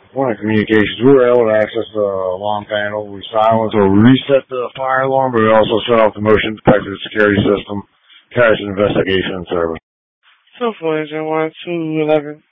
Point of communications, we were able to access the alarm panel. We silenced or reset the fire alarm, but we also shut off the motion detector security system. Carries an investigation and service. So, for engine 1 2 11.